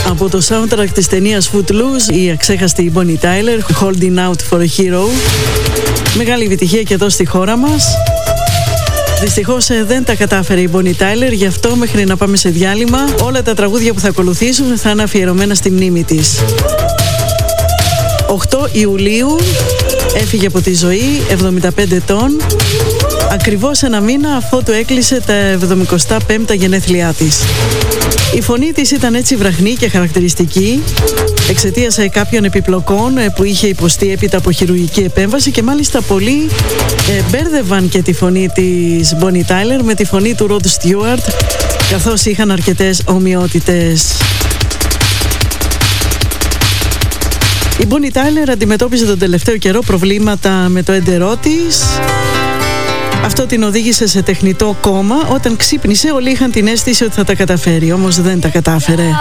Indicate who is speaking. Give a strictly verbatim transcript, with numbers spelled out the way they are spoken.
Speaker 1: Από το soundtrack της ταινίας Footloose, η αξέχαστη Bonnie Tyler, Holding Out for a Hero. Μεγάλη επιτυχία και εδώ στη χώρα μας. Δυστυχώς ε, δεν τα κατάφερε η Bonnie Tyler, γι' αυτό μέχρι να πάμε σε διάλειμμα όλα τα τραγούδια που θα ακολουθήσουν θα είναι αφιερωμένα στη μνήμη της. οκτώ Ιουλίου έφυγε από τη ζωή, εβδομήντα πέντε ετών, ακριβώς ένα μήνα αφότου έκλεισε τα εβδομηκοστά πέμπτα γενέθλιά της. Η φωνή της ήταν έτσι βραχνή και χαρακτηριστική εξαιτίας κάποιων επιπλοκών που είχε υποστεί έπειτα από χειρουργική επέμβαση και μάλιστα πολλοί ε, μπέρδευαν και τη φωνή της Bonnie Tyler με τη φωνή του Rod Stewart, καθώς είχαν αρκετές ομοιότητες. Η Bonnie Tyler αντιμετώπιζε τον τελευταίο καιρό προβλήματα με το έντερό της. Αυτό την οδήγησε σε τεχνητό κόμμα. Όταν ξύπνησε όλοι είχαν την αίσθηση ότι θα τα καταφέρει, όμως δεν τα κατάφερε.